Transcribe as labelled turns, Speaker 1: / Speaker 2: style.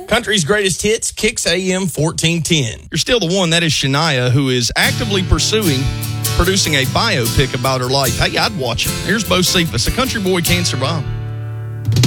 Speaker 1: Country's Greatest Hits, Kicks AM 1410.
Speaker 2: You're still the one. That is Shania, who is actively producing a biopic about her life. Hey, I'd watch it. Here's Bo Cephas, A Country Boy Can't Survive.